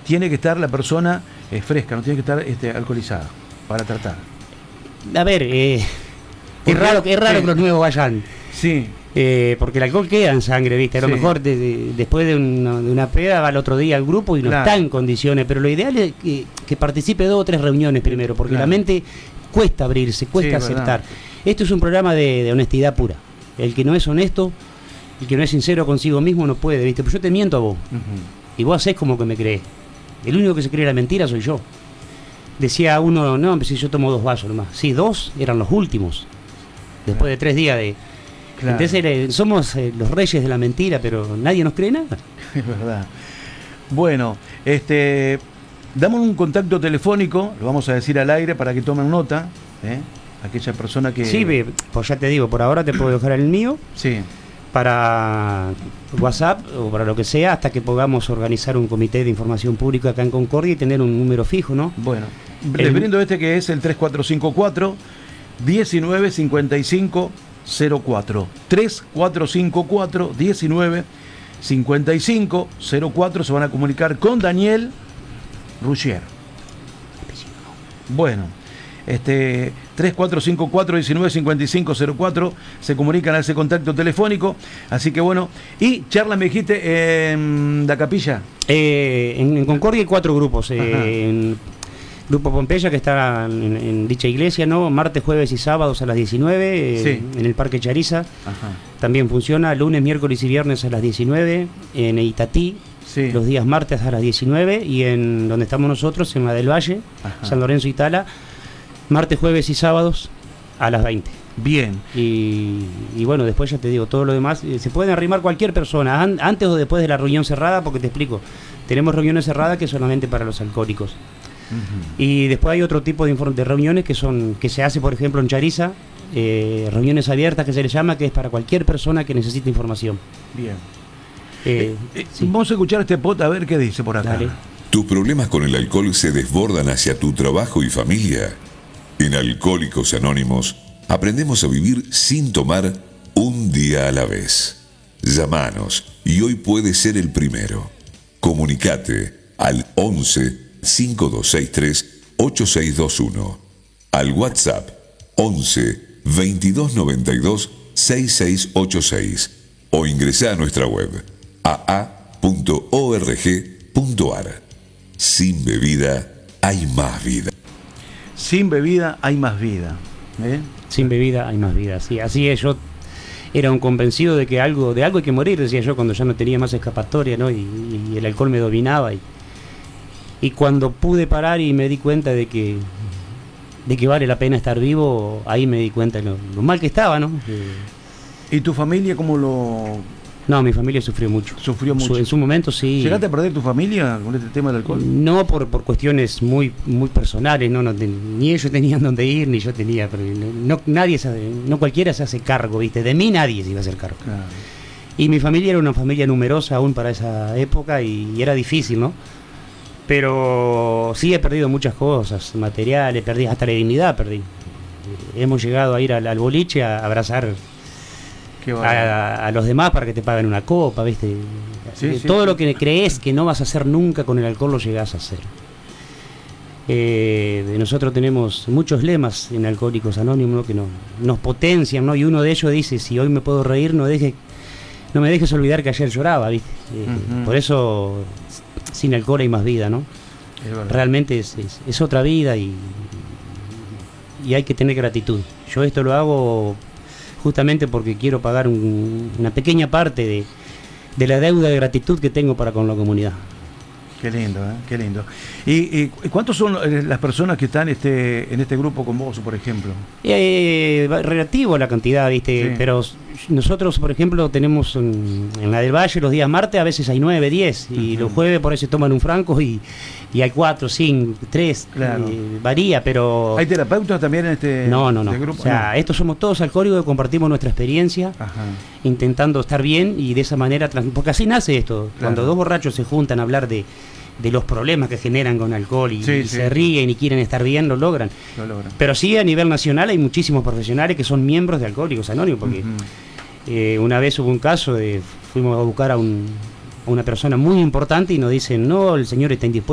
tiene que estar la persona fresca, no tiene que estar alcoholizada para tratar. A ver, es raro que los nuevos vayan. Sí. Porque el alcohol queda en sangre, ¿viste? A lo mejor después de una peda va al otro día al grupo y no está en condiciones, pero lo ideal es que participe 2 o 3 reuniones primero, porque la mente cuesta abrirse, cuesta aceptar. Esto es un programa de honestidad pura. El que no es honesto, el que no es sincero consigo mismo no puede, ¿viste? Pues yo te miento a vos, y vos hacés como que me crees. El único que se cree la mentira soy yo. Decía uno, no, pues si yo tomo 2 vasos nomás. Sí, 2 eran los últimos, después de 3 días de... Claro. Entonces somos los reyes de la mentira, pero nadie nos cree nada. Es verdad. Bueno, damos un contacto telefónico, lo vamos a decir al aire para que tomen nota, aquella persona que... Sí, pues ya te digo, por ahora te puedo dejar el mío. Sí. Para WhatsApp o para lo que sea, hasta que podamos organizar un comité de información pública acá en Concordia y tener un número fijo, ¿no? Bueno, les brindo que es el 3454 1955 04 3454 1955 04. Se van a comunicar con Daniel Ruggier. Bueno, 3454 1955 04. Se comunican a ese contacto telefónico. Así que bueno. Y charla, me dijiste, en la capilla. En Concordia hay 4 grupos. Grupo Pompeya, que está en dicha iglesia, ¿no? Martes, jueves y sábados a las 19, en el Parque Chariza. También funciona lunes, miércoles y viernes a las 19, en Itatí, los días martes a las 19, y en donde estamos nosotros, en la del Valle, San Lorenzo y Tala, martes, jueves y sábados a las 20. Bien. Y bueno, después ya te digo, todo lo demás, se pueden arrimar cualquier persona, antes o después de la reunión cerrada, porque te explico, tenemos reuniones cerradas que es solamente para los alcohólicos. Y después hay otro tipo de reuniones que se hace, por ejemplo, en Chariza, reuniones abiertas que se le llama, que es para cualquier persona que necesite información. Bien. Vamos a escuchar este pot a ver qué dice por acá. Dale. ¿Tus problemas con el alcohol se desbordan hacia tu trabajo y familia? En Alcohólicos Anónimos aprendemos a vivir sin tomar un día a la vez. Llámanos y hoy puede ser el primero. Comunicate al 11 5263 8621, al WhatsApp 11 2292 6686 o ingresa a nuestra web aa.org.ar. Sin bebida hay más vida. Sin bebida hay más vida. Sin bebida hay más vida. Sí, así es. Yo era un convencido de que algo hay que morir, decía yo, cuando ya no tenía más escapatoria, ¿no? Y el alcohol me dominaba. Y cuando pude parar y me di cuenta de que vale la pena estar vivo, ahí me di cuenta de lo mal que estaba, ¿no? ¿Y tu familia cómo lo...? No, mi familia sufrió mucho. ¿Sufrió mucho? En su momento sí. ¿Llegaste a perder tu familia con este tema del alcohol? No, por cuestiones muy personales, ni ellos tenían dónde ir, ni yo tenía. Pero no cualquiera se hace cargo, ¿viste? De mí nadie se iba a hacer cargo. Claro. Y mi familia era una familia numerosa aún para esa época y era difícil, ¿no? Pero sí he perdido muchas cosas materiales, perdí hasta la dignidad, perdí. Hemos llegado a ir al boliche a abrazar a los demás para que te paguen una copa, ¿viste? Todo lo que crees que no vas a hacer nunca con el alcohol lo llegás a hacer. Nosotros tenemos muchos lemas en Alcohólicos Anónimos, ¿no? Que nos potencian, ¿no? Y uno de ellos dice: si hoy me puedo reír, no me dejes olvidar que ayer lloraba, ¿viste? Por eso sin alcohol hay más vida, ¿no? Realmente es otra vida y hay que tener gratitud. Yo esto lo hago justamente porque quiero pagar una pequeña parte de la deuda de gratitud que tengo para con la comunidad. Qué lindo, qué lindo. ¿Y cuántos son las personas que están en este grupo con vos, por ejemplo? Relativo a la cantidad, ¿viste? Sí. Pero nosotros, por ejemplo, tenemos en la del Valle los días martes a veces hay 9, 10, y los jueves por ahí se toman un franco y hay 4, 5, 3, claro. Varía, pero... ¿Hay terapeutas también en este grupo? No. O sea, estos somos todos alcohólicos que compartimos nuestra experiencia, intentando estar bien y de esa manera... Porque así nace esto, claro. Cuando 2 borrachos se juntan a hablar de los problemas que generan con alcohol y se ríen y quieren estar bien, lo logran. Pero sí, a nivel nacional hay muchísimos profesionales que son miembros de Alcohólicos Anónimos, porque una vez hubo un caso fuimos a buscar a una persona muy importante y nos dicen: no, el señor está indispuesto.